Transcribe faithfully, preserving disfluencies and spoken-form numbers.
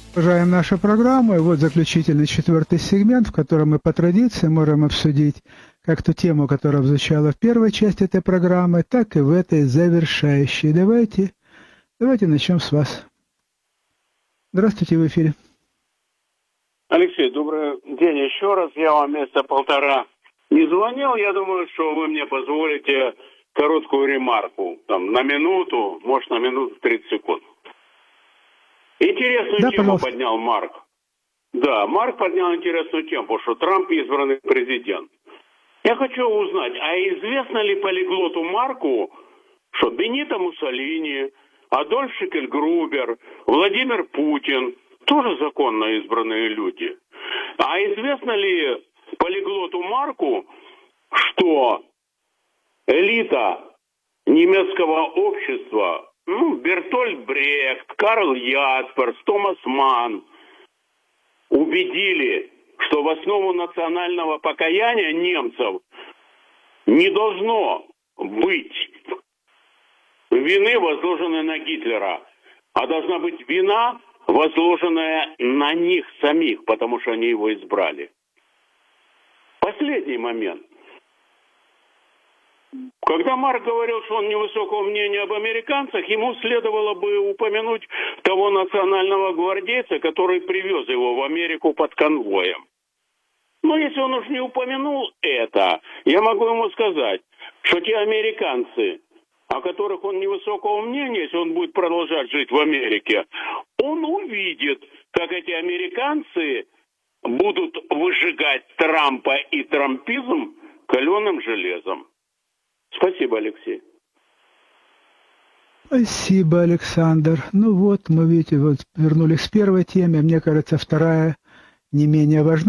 Продолжаем нашу программу. И вот заключительный четвертый сегмент, в котором мы по традиции можем обсудить как ту тему, которая звучала в первой части этой программы, так и в этой завершающей. Давайте, давайте начнем с вас. Здравствуйте, в эфире. Алексей, добрый день еще раз. Я вам месяца полтора не звонил. Я думаю, что вы мне позволите короткую ремарку. Там, на минуту, может, на минуту тридцать секунд. Интересную Да, тему пожалуйста. поднял Марк. Да, Марк поднял интересную тему, потому что Трамп избранный президент. Я хочу узнать, а известно ли полиглоту Марку, что Бенито Муссолини, Адольф Шикельгрубер, Владимир Путин тоже законно избранные люди? А известно ли полиглоту Марку, что элита немецкого общества, ну, Бертольд Брехт, Карл Ясперс, Томас Манн, убедили, что в основу национального покаяния немцев не должно быть вины, возложенной на Гитлера, а должна быть вина, возложенная на них самих, потому что они его избрали. Последний момент. Когда Марк говорил, что он невысокого мнения об американцах, ему следовало бы упомянуть того национального гвардейца, который привез его в Америку под конвоем. Но если он уж не упомянул это, я могу ему сказать, что те американцы, о которых он невысокого мнения, если он будет продолжать жить в Америке, он увидит, как эти американцы будут выжигать Трампа и трампизм каленым железом. Спасибо, Алексей. Спасибо, Александр. Ну вот, мы, видите, вот вернулись к первой теме. Мне кажется, вторая не менее важна.